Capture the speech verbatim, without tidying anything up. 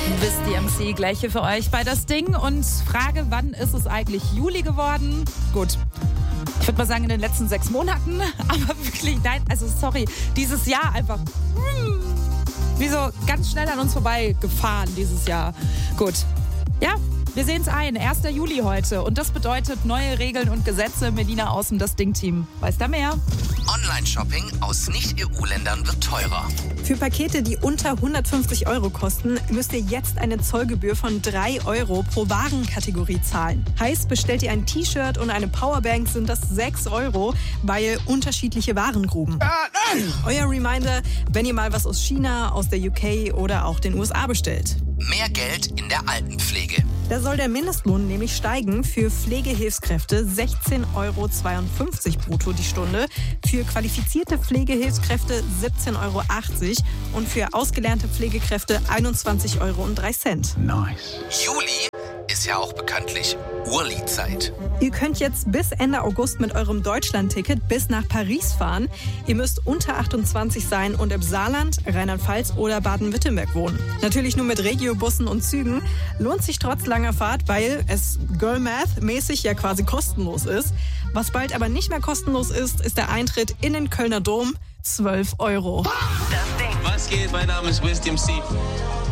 Wisst ihr, M C, gleich hier für euch bei das Ding und Frage, wann ist es eigentlich Juli geworden? Gut. Ich würde mal sagen, in den letzten sechs Monaten, aber wirklich, nein, also sorry, dieses Jahr einfach, hm, wie so ganz schnell an uns vorbei gefahren dieses Jahr. Gut, ja, wir sehen es ein, erster Juli heute und das bedeutet neue Regeln und Gesetze. Melina aus dem Das Ding-Team. Weiß da mehr? Online-Shopping aus Nicht-E U-Ländern wird teurer. Für Pakete, die unter hundertfünfzig Euro kosten, müsst ihr jetzt eine Zollgebühr von drei Euro pro Warenkategorie zahlen. Heißt, bestellt ihr ein T-Shirt und eine Powerbank, sind das sechs Euro, weil unterschiedliche Warengruben. Ah, nein! Euer Reminder, wenn ihr mal was aus China, aus der U K oder auch den U S A bestellt. Mehr Geld in der Altenpflege. Da soll der Mindestlohn nämlich steigen. Für Pflegehilfskräfte sechzehn Euro zweiundfünfzig brutto die Stunde, für qualifizierte Pflegehilfskräfte siebzehn Euro achtzig und für ausgelernte Pflegekräfte einundzwanzig Euro und drei Cent. Nice. Juli ist ja auch bekanntlich Urli-Zeit. Ihr könnt jetzt bis Ende August mit eurem Deutschland-Ticket bis nach Paris fahren. Ihr müsst unter achtundzwanzig sein und im Saarland, Rheinland-Pfalz oder Baden-Württemberg wohnen. Natürlich nur mit Regiobussen und Zügen. Lohnt sich trotz langer Fahrt, weil es Girl Math-mäßig ja quasi kostenlos ist. Was bald aber nicht mehr kostenlos ist, ist der Eintritt in den Kölner Dom. zwölf Euro. Was geht? Mein Name ist Wisdom C.